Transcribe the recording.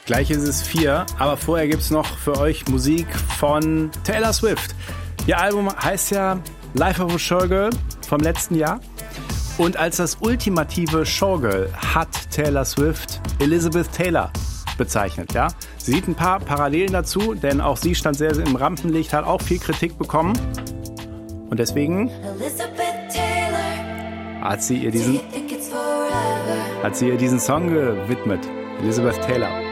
Gleich ist es 4, aber vorher gibt's noch für euch Musik von Taylor Swift. Ihr Album heißt ja Life of a Showgirl vom letzten Jahr. Und als das ultimative Showgirl hat Taylor Swift Elizabeth Taylor bezeichnet. Ja? Sie sieht ein paar Parallelen dazu, denn auch sie stand sehr im Rampenlicht, hat auch viel Kritik bekommen. Und deswegen hat sie ihr diesen Song gewidmet. Elizabeth Taylor.